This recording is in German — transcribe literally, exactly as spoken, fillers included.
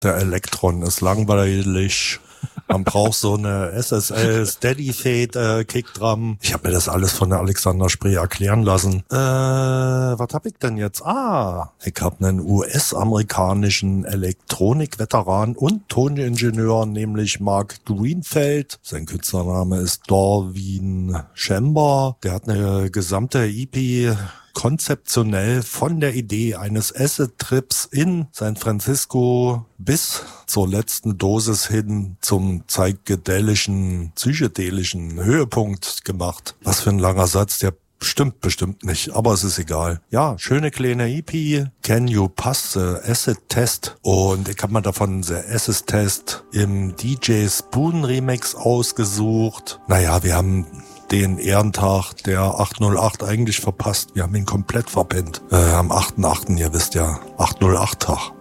Der Elektron ist langweilig. Man braucht so eine S S L Steady Fade äh, Kickdrum. Ich habe mir das alles von der Alexander Spree erklären lassen. Äh, was hab ich denn jetzt? Ah, ich habe einen U S-amerikanischen Elektronik-Veteran und Toningenieur, nämlich Mark Greenfeld. Sein Künstlername ist Darwin Chamber. Der hat eine gesamte E P konzeptionell von der Idee eines Acid-Trips in San Francisco bis zur letzten Dosis hin zum psychedelischen, psychedelischen Höhepunkt gemacht. Was für ein langer Satz, der stimmt bestimmt nicht, aber es ist egal. Ja, schöne kleine E P, Can You Pass the Acid Test? Und ich habe mal davon The Acid Test im D J Spoon Remix ausgesucht. Naja, wir haben den Ehrentag der achthundertacht eigentlich verpasst. Wir haben ihn komplett verpennt. Äh, am achten achten, ihr wisst ja, achthundertacht Tag.